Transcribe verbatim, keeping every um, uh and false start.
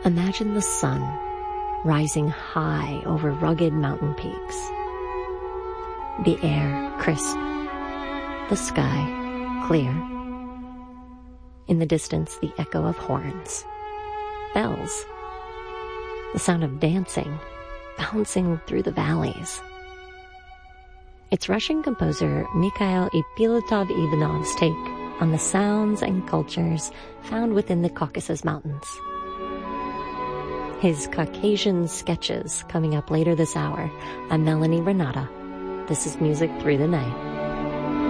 Imagine the sun rising high over rugged mountain peaks. The air crisp, the sky clear. In the distance, the echo of horns, bells, the sound of dancing bouncing through the valleys. It's Russian composer Mikhail Ippolitov-Ivanov's take on the sounds and cultures found within the Caucasus Mountains. His Caucasian Sketches coming up later this hour. I'm Melanie Renata. This is Music Through the Night.